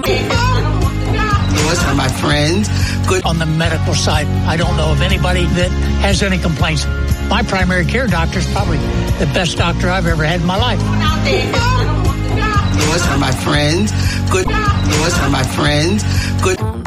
Yours are my friends. Good. On the medical side, I don't know of anybody that has any complaints. My primary care doctor is probably the best doctor I've ever had in my life. Yours are my friends. Good. Yours are my friends. Good.